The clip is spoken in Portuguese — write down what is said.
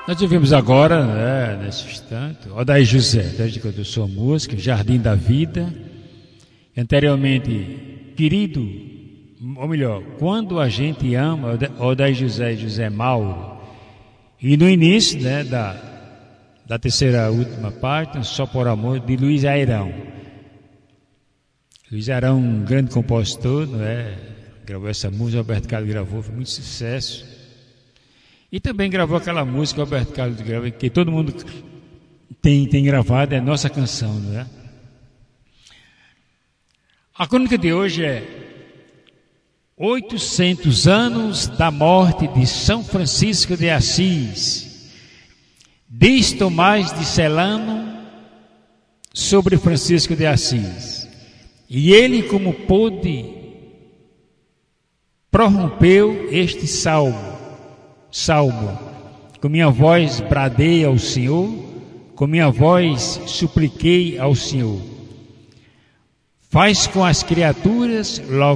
Nós ouvimos agora, nesse instante, Odair José, desde que eu sou música, Jardim da Vida. Anteriormente, Querido, ou melhor, Quando a Gente Ama, Odair José e José Mauro. E no início, da terceira última parte, Só por Amor, de Luiz Airão. Luiz Airão, um grande compositor, gravou essa música, Roberto Carlos gravou, foi muito sucesso. E também gravou aquela música, Roberto Carlos gravou, que todo mundo tem gravado, é Nossa Canção, não é? A crônica de hoje é 800 anos da morte de São Francisco de Assis. Diz Tomás de Celano sobre Francisco de Assis. E ele, como pôde, prorrompeu este salmo. Com minha voz bradei ao Senhor, com minha voz supliquei ao Senhor. Faz com as criaturas logo